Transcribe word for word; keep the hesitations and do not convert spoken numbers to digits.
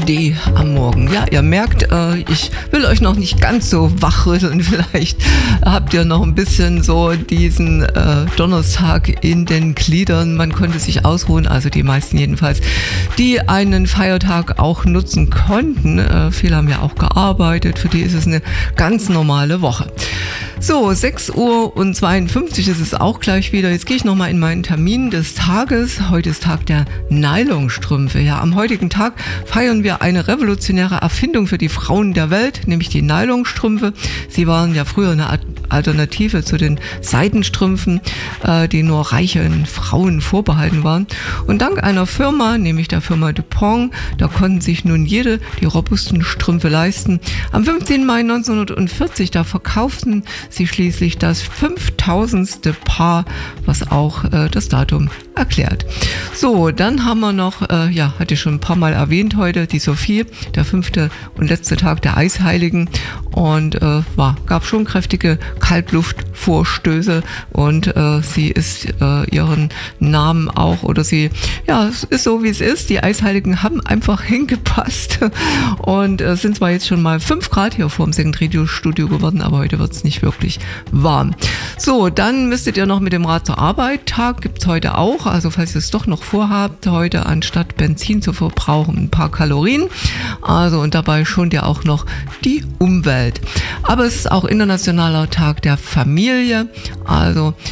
D am Morgen. Ja, ihr merkt, äh, ich will euch noch nicht ganz so wachrütteln. Vielleicht habt ihr noch ein bisschen so diesen äh, Donnerstag in den Gliedern. Man konnte sich ausruhen, also die meisten jedenfalls, die einen Feiertag auch nutzen konnten. Äh, viele haben ja auch gearbeitet. Für die ist es eine ganz normale Woche. So, sechs Uhr und zweiundfünfzig ist es auch gleich wieder. Jetzt gehe ich nochmal in meinen Termin des Tages. Heute ist Tag der Nylonstrümpfe. Ja, am heutigen Tag feiern wir eine revolutionäre Erfindung für die Frauen der Welt, nämlich die Nylonstrümpfe. Sie waren ja früher eine Alternative zu den Seidenstrümpfen, äh, die nur reichen Frauen vorbehalten waren. Und dank einer Firma, nämlich der Firma DuPont, da konnten sich nun jede die robusten Strümpfe leisten. Am fünfzehnten Mai neunzehnhundertvierzig, da verkauften sie schließlich das fünftausendste Paar, was auch äh, das Datum erklärt. So, dann haben wir noch, äh, ja, hatte ich schon ein paar Mal erwähnt heute, die Sophie, der fünfte und letzte Tag der Eisheiligen, und äh, war, gab schon kräftige Kaltluftvorstöße, und äh, sie ist äh, ihren Namen auch, oder sie, ja, es ist so wie es ist, die Eisheiligen haben einfach hingepasst und äh, sind zwar jetzt schon mal fünf Grad hier vor dem Second Radio Studio geworden, aber heute wird es nicht wirklich warm. So, dann müsstet ihr noch mit dem Rad zur Arbeit, Tag gibt es heute auch, also falls ihr es doch noch vorhabt, heute anstatt Benzin zu verbrauchen, ein paar Kalorien, also und dabei schont ihr auch noch die Umwelt. Aber es ist auch internationaler Tag der Familie, also